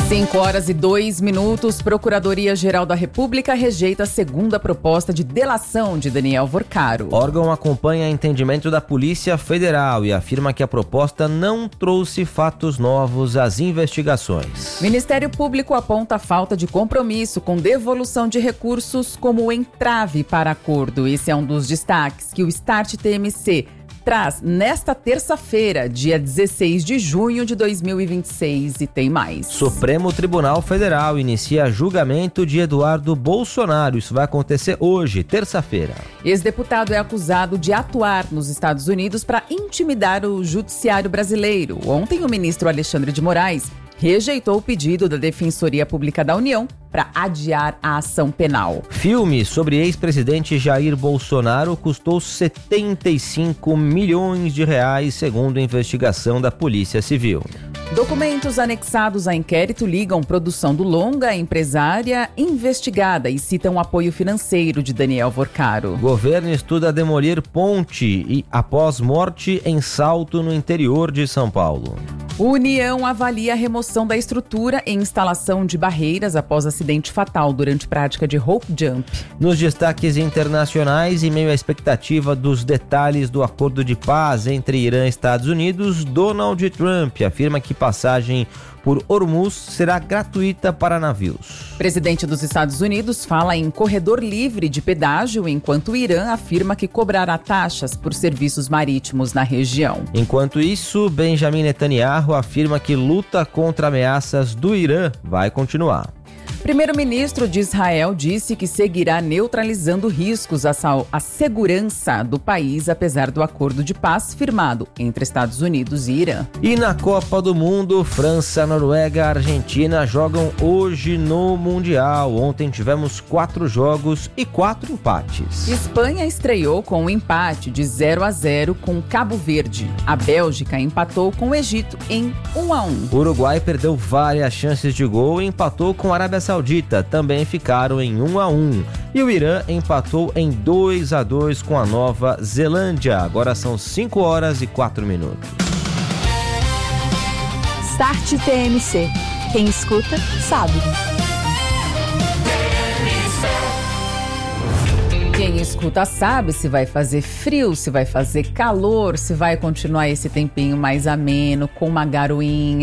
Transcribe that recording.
5h02. Procuradoria-Geral da República rejeita a segunda proposta de delação de Daniel Vorcaro. O órgão acompanha entendimento da Polícia Federal e afirma que a proposta não trouxe fatos novos às investigações. Ministério Público aponta a falta de compromisso com devolução de recursos como entrave para acordo. Esse é um dos destaques que o Start TMC traz nesta terça-feira, dia 16 de junho de 2026, e tem mais. Supremo Tribunal Federal inicia julgamento de Eduardo Bolsonaro. Isso vai acontecer hoje, terça-feira. Ex-deputado é acusado de atuar nos Estados Unidos para intimidar o judiciário brasileiro. Ontem, o ministro Alexandre de Moraes rejeitou o pedido da Defensoria Pública da União para adiar a ação penal. Filme sobre ex-presidente Jair Bolsonaro custou 75 milhões de reais, segundo a investigação da Polícia Civil. Documentos anexados a inquérito ligam produção do longa à empresária investigada e citam apoio financeiro de Daniel Vorcaro. Governo estuda demolir ponte após morte em Salto, no interior de São Paulo. União avalia a remoção da estrutura e instalação de barreiras após acidente fatal durante prática de rope jump. Nos destaques internacionais, em meio à expectativa dos detalhes do acordo de paz entre Irã e Estados Unidos, Donald Trump afirma que passagem por Hormuz será gratuita para navios. Presidente dos Estados Unidos fala em corredor livre de pedágio, enquanto o Irã afirma que cobrará taxas por serviços marítimos na região. Enquanto isso, Benjamin Netanyahu afirma que luta contra ameaças do Irã vai continuar. Primeiro-ministro de Israel disse que seguirá neutralizando riscos à segurança do país, apesar do acordo de paz firmado entre Estados Unidos e Irã. E na Copa do Mundo, França, Noruega e Argentina jogam hoje no Mundial. Ontem tivemos 4 jogos e 4 empates. Espanha estreou com um empate de 0-0 com Cabo Verde. A Bélgica empatou com o Egito em 1-1. O Uruguai perdeu várias chances de gol e empatou com a Arábia Saudita, também ficaram em 1-1. E o Irã empatou em 2-2 com a Nova Zelândia. Agora são 5h04. Start TMC. Quem escuta, sabe. Quem escuta sabe se vai fazer frio, se vai fazer calor, se vai continuar esse tempinho mais ameno, com uma garoinha.